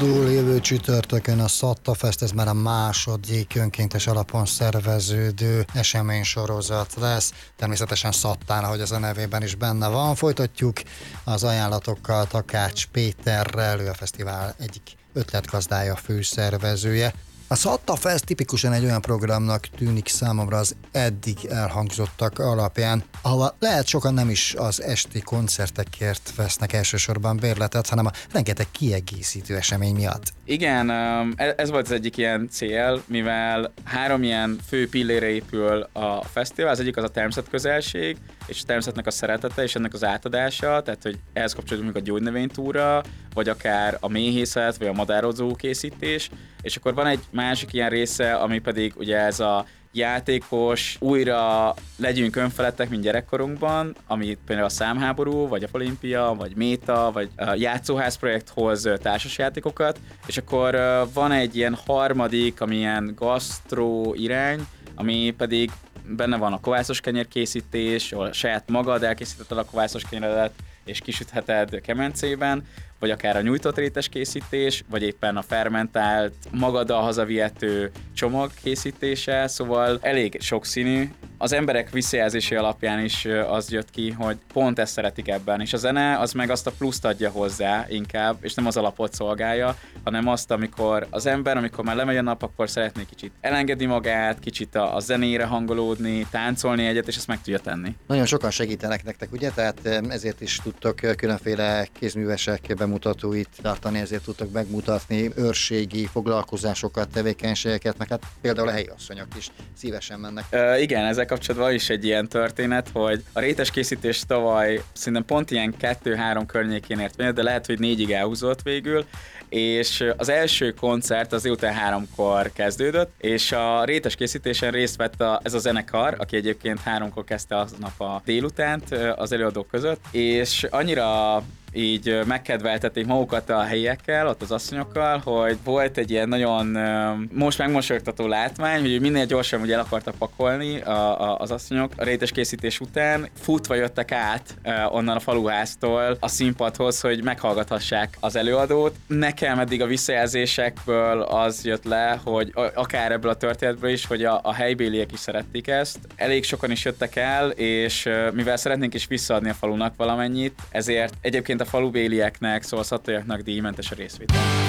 Indul jövő csütörtökön a Szatta Fest, ez már a második önkéntes alapon szerveződő eseménysorozat lesz. Természetesen Szattán, ahogy az a nevében is benne van. Folytatjuk az ajánlatokkal Takács Péterrel, ő a fesztivál egyik ötletgazdája, főszervezője. A Szatta Fest tipikusan egy olyan programnak tűnik számomra az eddig elhangzottak alapján, ahol lehet sokan nem is az esti koncertekért vesznek elsősorban bérletet, hanem a rengeteg kiegészítő esemény miatt. Igen, ez volt az egyik ilyen cél, mivel 3 ilyen fő pillére épül a fesztivál. Az egyik az a természetközelség, és a természetnek a szeretete, és ennek az átadása, tehát hogy ehhez kapcsolódik a gyógynövénytúra, vagy akár a méhészet, vagy a madározó készítés, és akkor van egy másik ilyen része, ami pedig ugye ez a játékos, újra legyünk önfeledtek, mint gyerekkorunkban, ami például a számháború, vagy a olimpia, vagy méta, vagy a játszóház projekt hoz társasjátékokat, és akkor van egy ilyen harmadik, ami ilyen gasztró irány, ami pedig benne van a kovászos kenyérkészítés, ahol saját magad elkészítetted a kovászos kenyeredet, és kisütheted kemencében, vagy akár a nyújtott rétes készítés, vagy éppen a fermentált, magaddal hazavihető csomag készítése, szóval elég sokszínű. Az emberek visszajelzése alapján is az jött ki, hogy pont ezt szeretik ebben, és a zene az meg azt a pluszt adja hozzá inkább, és nem az alapot szolgálja, hanem azt, amikor az ember, amikor már lemegy a nap, akkor szeretné kicsit elengedni magát, kicsit a zenére hangolódni, táncolni egyet, és ezt meg tudja tenni. Nagyon sokan segítenek nektek, ugye? Tehát ezért is tudtok különféle kézművesek bemutatóit tartani, ezért tudtok megmutatni őrségi foglalkozásokat, tevékenységeket, meg hát például a helyi asszonyok is szívesen mennek. Igen, ezzel kapcsolatban is egy ilyen történet, hogy a rétes készítés tavaly szerintem pont ilyen 2-3 környékén ért véget, de lehet, hogy 4-ig elhúzott végül, és az első koncert az délután 3-kor kezdődött, és a rétes készítésen részt vett ez a zenekar, aki egyébként 3-kor kezdte aznap a délutánt az előadók között, és annyira így megkedveltették magukat a helyiekkel, ott az asszonyokkal, hogy volt egy ilyen nagyon most megmosolyogtató látvány, hogy minél gyorsabban ugye el akartak pakolni az asszonyok a rétes készítés után, futva jöttek át onnan a faluháztól a színpadhoz, hogy meghallgathassák az előadót. Nekem eddig a visszajelzésekből az jött le, hogy akár ebből a történetből is, hogy a helybéliek is szerették ezt. Elég sokan is jöttek el, és mivel szeretnénk is visszaadni a falunak valamennyit, ezért egyébként a falubélieknek, szóval a szattaiaknak díjmentes a részvétel.